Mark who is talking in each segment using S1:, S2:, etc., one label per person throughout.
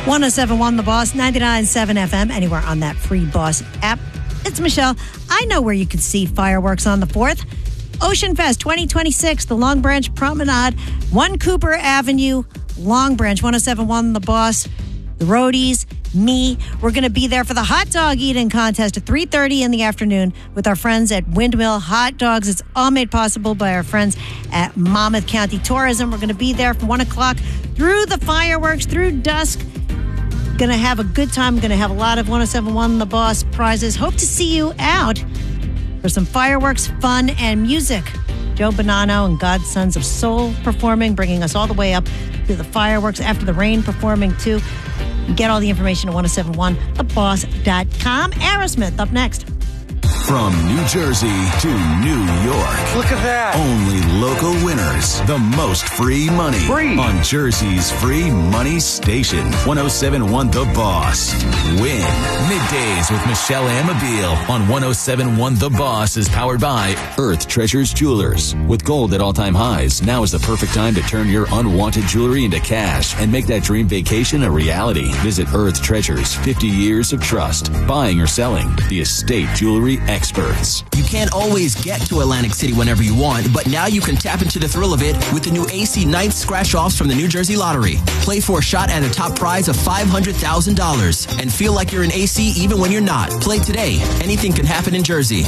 S1: 107.1 The Boss, 99.7 FM, anywhere on that free Boss app. It's Michelle. I know where you can see fireworks on the 4th. Ocean Fest 2026, the Long Branch Promenade, 1 Cooper Avenue, Long Branch, 107.1 The Boss, the Roadies, me. We're going to be there for the hot dog eating contest at 3:30 in the afternoon with our friends at Windmill Hot Dogs. It's all made possible by our friends at Monmouth County Tourism. We're going to be there from 1 o'clock through the fireworks, through dusk. Going to have a good time. Going to have a lot of 107.1 The Boss prizes. Hope to see you out for some fireworks, fun, and music. Joe Bonanno and God's Sons of Soul performing, bringing us all the way up to the fireworks. After the Rain performing, too. Get all the information at 1071theboss.com. Aerosmith up next.
S2: From New Jersey to New York.
S3: Look at that.
S2: Only local winners. The most free money.
S3: Free.
S2: On Jersey's free money station. 1071 The Boss. Win. Middays with Michelle Amabile on 1071 The Boss is powered by Earth Treasures Jewelers. With gold at all-time highs, now is the perfect time to turn your unwanted jewelry into cash and make that dream vacation a reality. Visit Earth Treasures. 50 years of trust. Buying or selling. The estate jewelry experts.
S4: You can't always get to Atlantic City whenever you want, but now you can tap into the thrill of it with the new AC Ninth scratch-offs from the New Jersey Lottery. Play for a shot at a top prize of $500,000 and feel like you're in AC even when you're not. Play today. Anything can happen in Jersey.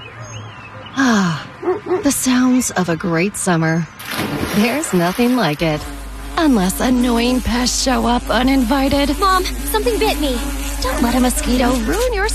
S5: The sounds of a great summer. There's nothing like it. Unless annoying pests show up uninvited.
S6: Mom, something bit me.
S5: Don't let a mosquito ruin your